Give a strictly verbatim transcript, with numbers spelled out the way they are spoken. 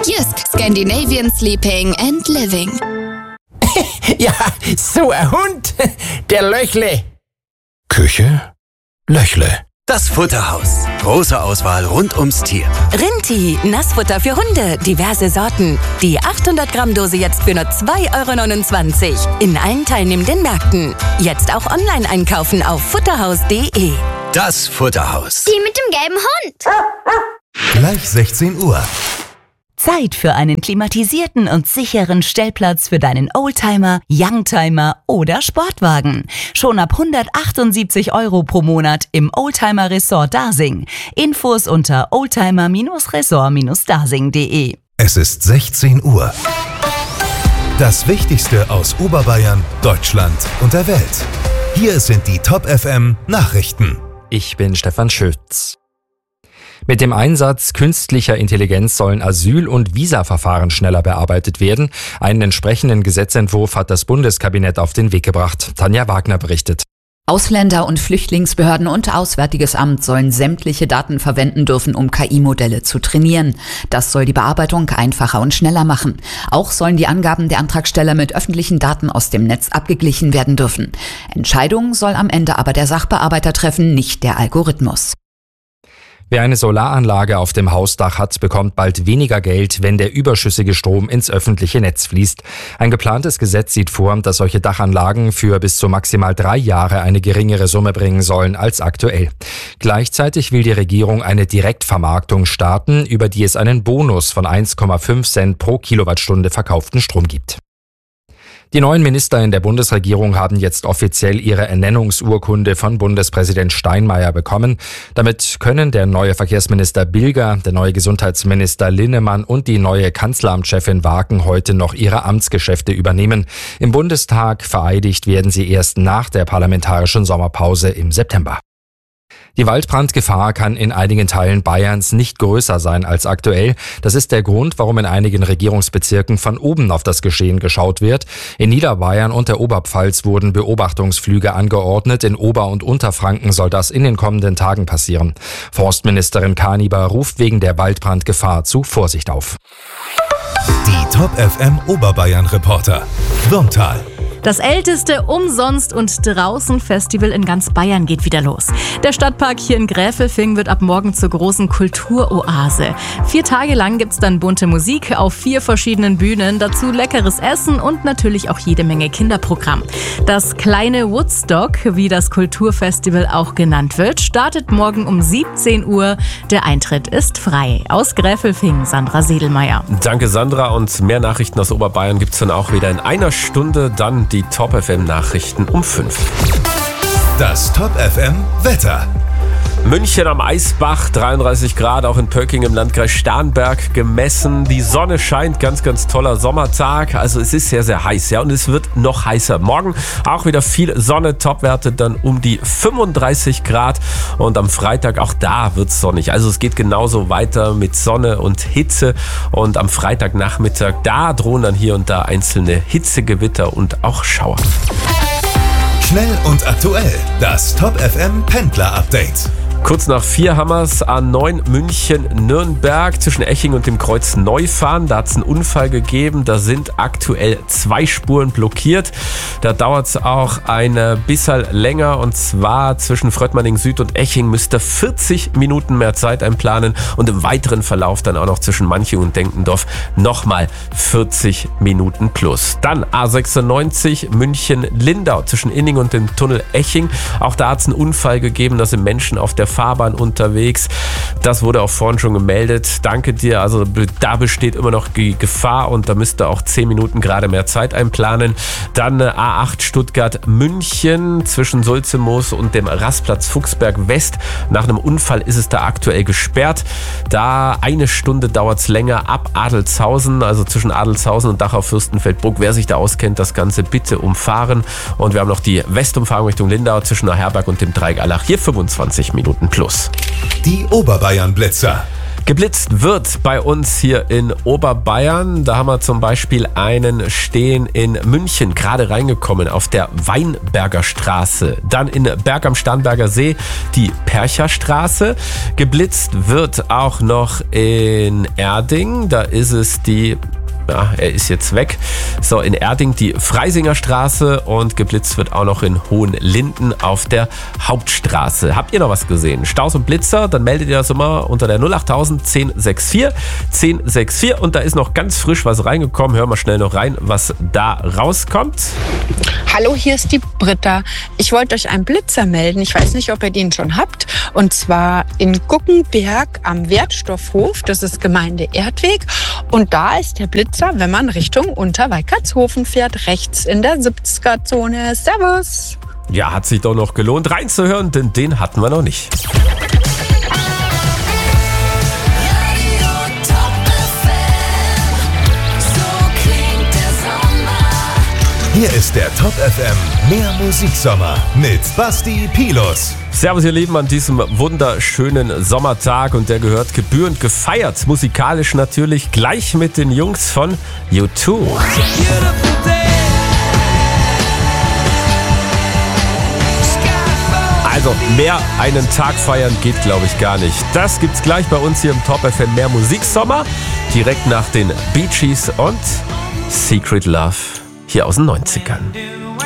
Jysk, Scandinavian Sleeping and Living. Ja, so ein Hund, der Löchle. Küche, Löchle. Das Futterhaus. Große Auswahl rund ums Tier. Rinti, Nassfutter für Hunde, diverse Sorten. Die achthundert Gramm Dose jetzt für nur zwei Euro neunundzwanzig. In allen teilnehmenden Märkten. Jetzt auch online einkaufen auf futterhaus punkt de. Das Futterhaus. Die mit dem gelben Hund. Gleich sechzehn Uhr. Zeit für einen klimatisierten und sicheren Stellplatz für deinen Oldtimer, Youngtimer oder Sportwagen. Schon ab hundertachtundsiebzig Euro pro Monat im Oldtimer Resort Dasing. Infos unter oldtimer Resort Dasing punkt de. Es ist sechzehn Uhr. Das Wichtigste aus Oberbayern, Deutschland und der Welt. Hier sind die Top F M Nachrichten. Ich bin Stefan Schütz. Mit dem Einsatz künstlicher Intelligenz sollen Asyl- und Visaverfahren schneller bearbeitet werden. Einen entsprechenden Gesetzentwurf hat das Bundeskabinett auf den Weg gebracht. Tanja Wagner berichtet. Ausländer- und Flüchtlingsbehörden und Auswärtiges Amt sollen sämtliche Daten verwenden dürfen, um K I-Modelle zu trainieren. Das soll die Bearbeitung einfacher und schneller machen. Auch sollen die Angaben der Antragsteller mit öffentlichen Daten aus dem Netz abgeglichen werden dürfen. Entscheidung soll am Ende aber der Sachbearbeiter treffen, nicht der Algorithmus. Wer eine Solaranlage auf dem Hausdach hat, bekommt bald weniger Geld, wenn der überschüssige Strom ins öffentliche Netz fließt. Ein geplantes Gesetz sieht vor, dass solche Dachanlagen für bis zu maximal drei Jahre eine geringere Summe bringen sollen als aktuell. Gleichzeitig will die Regierung eine Direktvermarktung starten, über die es einen Bonus von eins Komma fünf Cent pro Kilowattstunde verkauften Strom gibt. Die neuen Minister in der Bundesregierung haben jetzt offiziell ihre Ernennungsurkunde von Bundespräsident Steinmeier bekommen. Damit können der neue Verkehrsminister Bilger, der neue Gesundheitsminister Linnemann und die neue Kanzleramtschefin Waken heute noch ihre Amtsgeschäfte übernehmen. Im Bundestag vereidigt werden sie erst nach der parlamentarischen Sommerpause im September. Die Waldbrandgefahr kann in einigen Teilen Bayerns nicht größer sein als aktuell. Das ist der Grund, warum in einigen Regierungsbezirken von oben auf das Geschehen geschaut wird. In Niederbayern und der Oberpfalz wurden Beobachtungsflüge angeordnet. In Ober- und Unterfranken soll das in den kommenden Tagen passieren. Forstministerin Kaniber ruft wegen der Waldbrandgefahr zu Vorsicht auf. Die Top F M Oberbayern Reporter. Wurmtal. Das älteste Umsonst- und Draußen-Festival in ganz Bayern geht wieder los. Der Stadtpark hier in Gräfelfing wird ab morgen zur großen Kulturoase. Vier Tage lang gibt's dann bunte Musik auf vier verschiedenen Bühnen, dazu leckeres Essen und natürlich auch jede Menge Kinderprogramm. Das kleine Woodstock, wie das Kulturfestival auch genannt wird, startet morgen um siebzehn Uhr. Der Eintritt ist frei. Aus Gräfelfing, Sandra Sedelmeier. Danke, Sandra. Und mehr Nachrichten aus Oberbayern gibt's dann auch wieder in einer Stunde. Dann die Top F M Nachrichten um fünf. Das Top F M Wetter. München am Eisbach, dreiunddreißig Grad, auch in Pöcking im Landkreis Starnberg gemessen. Die Sonne scheint, ganz, ganz toller Sommertag. Also es ist sehr, sehr heiß, ja, und es wird noch heißer. Morgen auch wieder viel Sonne, Topwerte dann um die fünfunddreißig Grad. Und am Freitag auch da wird es sonnig. Also es geht genauso weiter mit Sonne und Hitze. Und am Freitagnachmittag, da drohen dann hier und da einzelne Hitzegewitter und auch Schauer. Schnell und aktuell, das Top F M Pendler Update. Kurz nach vier Hammers A neun München-Nürnberg zwischen Eching und dem Kreuz Neufahren. Da hat es einen Unfall gegeben. Da sind aktuell zwei Spuren blockiert. Da dauert es auch ein bisschen länger. Und zwar zwischen Fröttmanning Süd und Eching müsst ihr vierzig Minuten mehr Zeit einplanen. Und im weiteren Verlauf dann auch noch zwischen Manching und Denkendorf nochmal vierzig Minuten plus. Dann A sechsundneunzig München-Lindau zwischen Inning und dem Tunnel Eching. Auch da hat es einen Unfall gegeben. Da sind Menschen auf der Fahrbahn unterwegs. Das wurde auch vorhin schon gemeldet. Danke dir. Also da besteht immer noch die Gefahr und da müsst ihr auch zehn Minuten gerade mehr Zeit einplanen. Dann A acht Stuttgart-München zwischen Sulzemoos und dem Rastplatz Fuchsberg West. Nach einem Unfall ist es da aktuell gesperrt. Da eine Stunde dauert es länger ab Adelzhausen, also zwischen Adelzhausen und Dachau-Fürstenfeldbruck. Wer sich da auskennt, das Ganze bitte umfahren. Und wir haben noch die Westumfahrung Richtung Lindau zwischen Herberg und dem Dreieck Allach. Hier fünfundzwanzig Minuten plus. Die Oberbayern Blitzer. Geblitzt wird bei uns hier in Oberbayern. Da haben wir zum Beispiel einen stehen in München, gerade reingekommen auf der Weinberger Straße. Dann in Berg am Starnberger See die Percherstraße. Geblitzt wird auch noch in Erding. Da ist es die... Ja, er ist jetzt weg. So, in Erding die Freisinger Straße und geblitzt wird auch noch in Hohenlinden auf der Hauptstraße. Habt ihr noch was gesehen? Staus und Blitzer? Dann meldet ihr das immer unter der null acht tausend zehn sechs vier zehn sechs vier und da ist noch ganz frisch was reingekommen. Hören wir schnell noch rein, was da rauskommt. Hallo, hier ist die Britta. Ich wollte euch einen Blitzer melden. Ich weiß nicht, ob ihr den schon habt. Und zwar in Guckenberg am Wertstoffhof. Das ist Gemeinde Erdweg. Und da ist der Blitzer, wenn man Richtung Unterweikertshofen fährt, rechts in der siebziger-Zone. Servus! Ja, hat sich doch noch gelohnt reinzuhören, denn den hatten wir noch nicht. Hier ist der Top F M Mehr Musiksommer mit Basti Pilus. Servus ihr Lieben an diesem wunderschönen Sommertag und der gehört gebührend gefeiert, musikalisch natürlich, gleich mit den Jungs von U zwei. Also mehr einen Tag feiern geht, glaube ich, gar nicht. Das gibt's gleich bei uns hier im Top F M Mehr Musiksommer, direkt nach den Bee Gees und Secret Love hier aus den neunzigern.